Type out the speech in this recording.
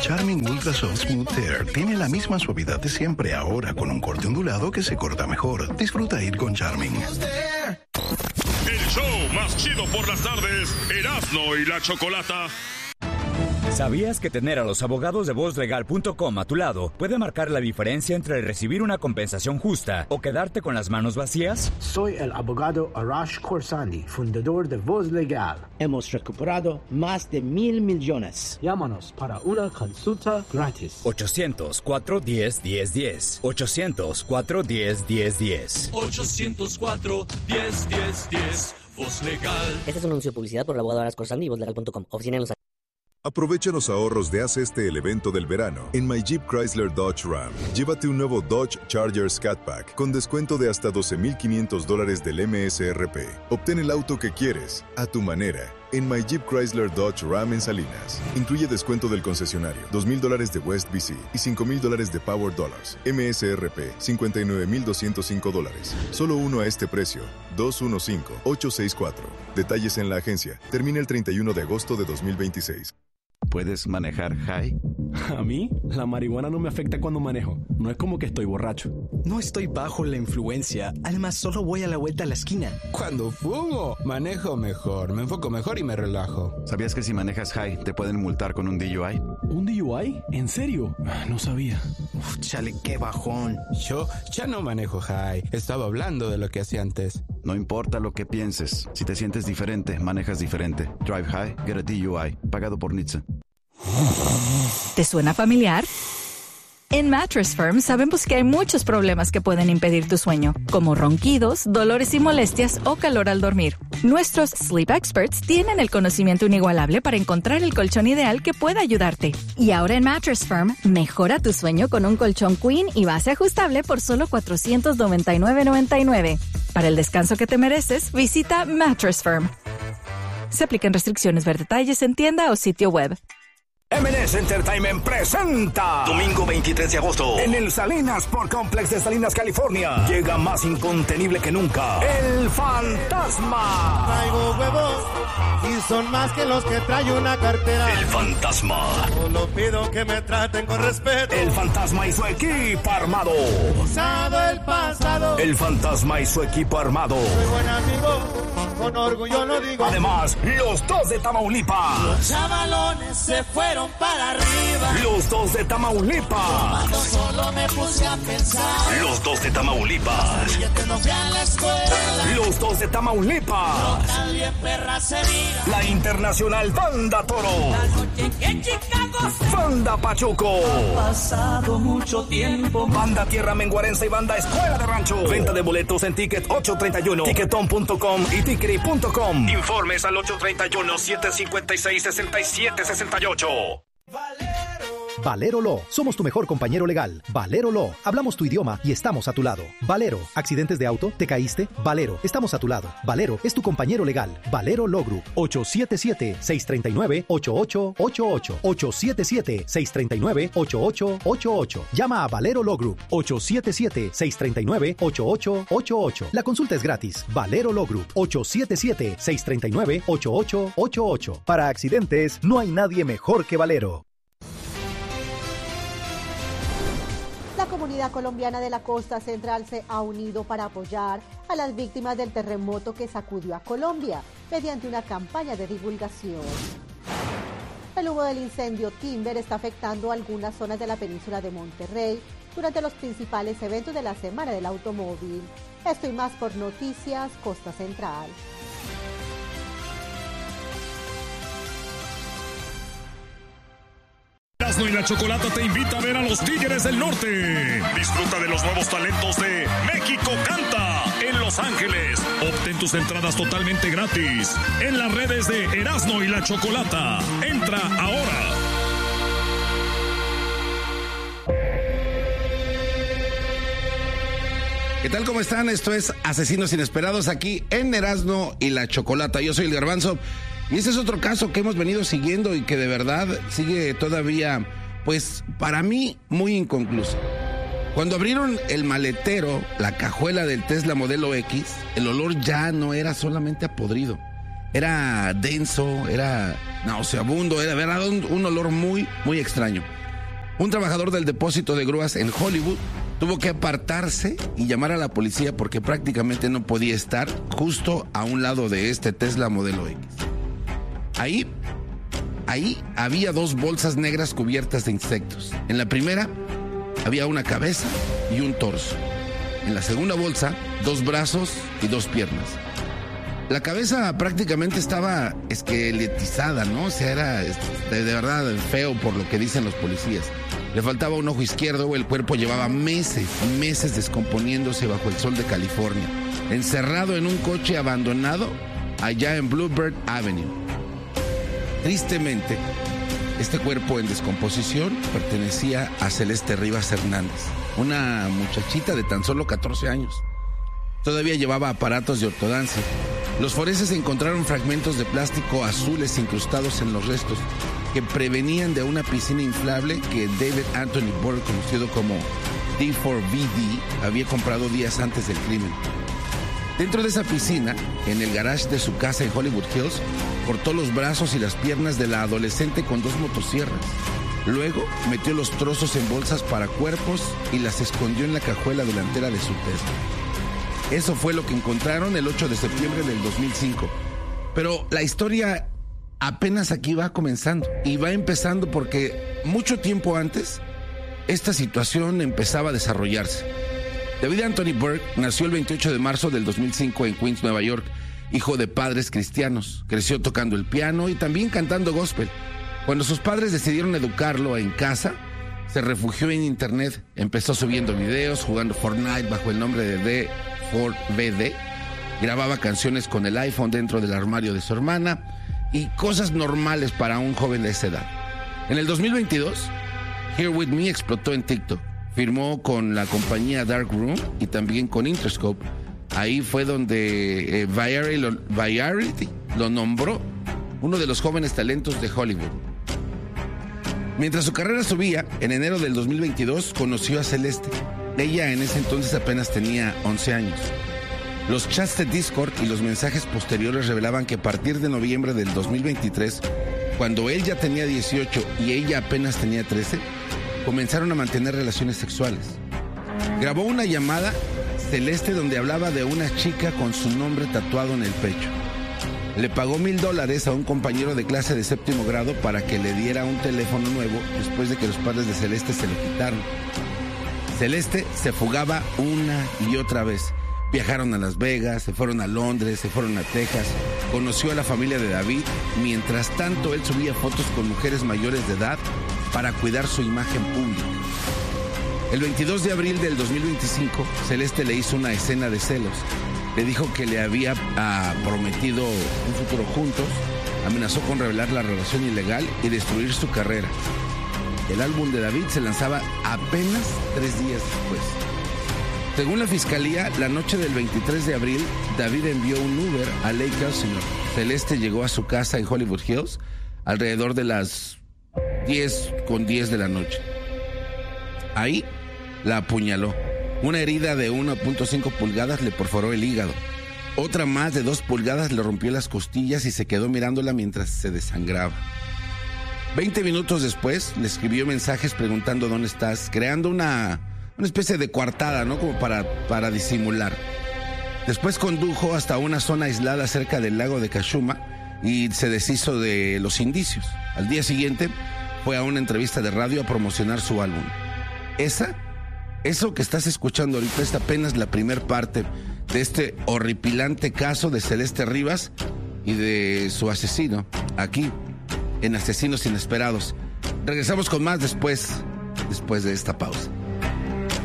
Charming Ultra Soft Smooth Tear tiene la misma suavidad de siempre, ahora con un corte ondulado que se corta mejor. Disfruta ir con Charming. El show más chido por las tardes, Erasmo y la Chocolata. ¿Sabías que tener a los abogados de VozLegal.com a tu lado puede marcar la diferencia entre recibir una compensación justa o quedarte con las manos vacías? Soy el abogado Arash Khorsandi, fundador de Voz Legal. Hemos recuperado más de 1,000 millones. Llámanos para una consulta gratis. 800-410-1010. 800-410-1010. 800-410-1010. Voz Legal. Este es un anuncio de publicidad por el abogado Arash Khorsandi y VozLegal.com. Oficina en Los Ángeles. Aprovecha los ahorros de Haz el evento del verano en My Jeep Chrysler Dodge Ram. Llévate un nuevo Dodge Charger Scat Pack con descuento de hasta $12,500 del MSRP. Obtén el auto que quieres, a tu manera, en My Jeep Chrysler Dodge Ram en Salinas. Incluye descuento del concesionario, $2,000 de West BC y $5,000 de Power Dollars. MSRP, $59,205. Solo uno a este precio, 215-864. Detalles en la agencia. Termina el 31 de agosto de 2026. ¿Puedes manejar high? A mí, la marihuana no me afecta cuando manejo. No es como que estoy borracho. No estoy bajo la influencia. Además, solo voy a la vuelta a la esquina. Cuando fumo, manejo mejor, me enfoco mejor y me relajo. ¿Sabías que si manejas high, te pueden multar con un DUI? ¿Un DUI? ¿En serio? No sabía. Uf, chale, qué bajón. Yo ya no manejo high. Estaba hablando de lo que hacía antes. No importa lo que pienses. Si te sientes diferente, manejas diferente. Drive high, get a DUI. Pagado por NHTSA. ¿Te suena familiar? En Mattress Firm sabemos que hay muchos problemas que pueden impedir tu sueño, como ronquidos, dolores y molestias o calor al dormir. Nuestros Sleep Experts tienen el conocimiento inigualable para encontrar el colchón ideal que pueda ayudarte. Y ahora en Mattress Firm, mejora tu sueño con un colchón Queen y base ajustable por solo $499.99. Para el descanso que te mereces, visita Mattress Firm. Se aplican restricciones. Ver detalles en tienda o sitio web. M&S Entertainment presenta domingo 23 de agosto en el Salinas Sport Complex de Salinas, California. Llega más incontenible que nunca El Fantasma. Traigo huevos y son más que los que trae una cartera. El Fantasma. Solo pido que me traten con respeto. El Fantasma y su equipo armado. Usado el pasado. El Fantasma y su equipo armado. Soy buen amigo, con orgullo lo digo. Además, los dos de Tamaulipas. Los chavalones se fueron para arriba. Los dos de Tamaulipas. Cuando solo me puse a pensar. Los dos de Tamaulipas. No fui a la escuela. Los dos de Tamaulipas. No también perra se mira. La Internacional Banda Toro. La noche en Chicago. Banda Pachuco. Ha pasado mucho tiempo. Banda Tierra Menguarense y Banda Escuela de Rancho. Venta de boletos en Ticket 831, Ticketon.com y Tickery.com. Informes al 831-756-6768. Valero Law. Somos tu mejor compañero legal. Valero Law. Hablamos tu idioma y estamos a tu lado. Valero. ¿Accidentes de auto? ¿Te caíste? Valero. Estamos a tu lado. Valero es tu compañero legal. Valero Law Group. 877-639-8888. 877-639-8888. Llama a Valero Law Group. 877-639-8888. La consulta es gratis. Valero Law Group. 877-639-8888. Para accidentes, no hay nadie mejor que Valero. La comunidad colombiana de la costa central se ha unido para apoyar a las víctimas del terremoto que sacudió a Colombia mediante una campaña de divulgación. El humo del incendio Timber está afectando algunas zonas de la península de Monterrey durante los principales eventos de la Semana del Automóvil. Esto y más por Noticias Costa Central. Erasmo y la Chocolata te invita a ver a los Tigres del Norte. Disfruta de los nuevos talentos de México Canta en Los Ángeles. Obtén tus entradas totalmente gratis en las redes de Erasmo y la Chocolata. Entra ahora. ¿Qué tal? ¿Cómo están? Esto es Asesinos Inesperados aquí en Erasmo y la Chocolata. Yo soy el Garbanzo. Y este es otro caso que hemos venido siguiendo y que de verdad sigue todavía, pues, para mí, muy inconcluso. Cuando abrieron el maletero, la cajuela del Tesla Modelo X, el olor ya no era solamente a podrido. era denso, era nauseabundo, era verdad un olor muy, muy extraño. Un trabajador del depósito de grúas en Hollywood tuvo que apartarse y llamar a la policía porque prácticamente no podía estar justo a un lado de este Tesla Modelo X. Ahí había 2 bolsas negras cubiertas de insectos. En la primera había una cabeza y un torso. En la segunda bolsa, 2 brazos y 2 piernas. La cabeza prácticamente estaba esqueletizada, ¿no? O sea, era de verdad feo por lo que dicen los policías. Le faltaba un ojo izquierdo, el cuerpo llevaba meses descomponiéndose bajo el sol de California, encerrado en un coche abandonado allá en Bluebird Avenue. Tristemente, este cuerpo en descomposición pertenecía a Celeste Rivas Hernández, una muchachita de tan solo 14 años. Todavía llevaba aparatos de ortodoncia. Los forenses encontraron fragmentos de plástico azules incrustados en los restos que prevenían de una piscina inflable que David Anthony Burke, conocido como D4VD, había comprado días antes del crimen. Dentro de esa piscina, en el garage de su casa en Hollywood Hills, cortó los brazos y las piernas de la adolescente con 2 motosierras. Luego metió los trozos en bolsas para cuerpos y las escondió en la cajuela delantera de su Tesla. Eso fue lo que encontraron el 8 de septiembre del 2005. Pero la historia apenas aquí va comenzando. Y va empezando porque mucho tiempo antes, esta situación empezaba a desarrollarse. David Anthony Burke nació el 28 de marzo del 2005 en Queens, Nueva York, hijo de padres cristianos. Creció tocando el piano y también cantando gospel. Cuando sus padres decidieron educarlo en casa, se refugió en internet. Empezó subiendo videos, jugando Fortnite bajo el nombre de D4VD. Grababa canciones con el iPhone dentro del armario de su hermana y cosas normales para un joven de esa edad. En el 2022, Here With Me explotó en TikTok. Firmó con la compañía Dark Room y también con Interscope. Ahí fue donde Variety lo nombró uno de los jóvenes talentos de Hollywood. Mientras su carrera subía, en enero del 2022 conoció a Celeste. Ella en ese entonces apenas tenía 11 años. Los chats de Discord y los mensajes posteriores revelaban que a partir de noviembre del 2023, cuando él ya tenía 18 y ella apenas tenía 13, comenzaron a mantener relaciones sexuales. Grabó una llamada Celeste donde hablaba de una chica con su nombre tatuado en el pecho. Le pagó $1,000 a un compañero de clase de 7º grado para que le diera un teléfono nuevo después de que los padres de Celeste se lo quitaron. Celeste se fugaba una y otra vez. Viajaron a Las Vegas, se fueron a Londres, se fueron a Texas. Conoció a la familia de David. Mientras tanto, él subía fotos con mujeres mayores de edad para cuidar su imagen pública. El 22 de abril del 2025, Celeste le hizo una escena de celos. Le dijo que le había prometido un futuro juntos, amenazó con revelar la relación ilegal y destruir su carrera. El álbum de David se lanzaba apenas 3 días después. Según la fiscalía, la noche del 23 de abril, David envió un Uber a Lake Elsinore. Celeste llegó a su casa en Hollywood Hills alrededor de las 10:10 de la noche. Ahí la apuñaló. Una herida de 1.5 pulgadas le perforó el hígado. Otra más de 2 pulgadas le rompió las costillas y se quedó mirándola mientras se desangraba. 20 minutos después le escribió mensajes preguntando dónde estás, creando una especie de coartada, ¿no? Como para disimular. Después condujo hasta una zona aislada cerca del lago de Cachuma y se deshizo de los indicios. Al día siguiente fue a una entrevista de radio a promocionar su álbum. Eso que estás escuchando ahorita es apenas la primer parte de este horripilante caso de Celeste Rivas y de su asesino, aquí en Asesinos Inesperados. Regresamos con más después de esta pausa.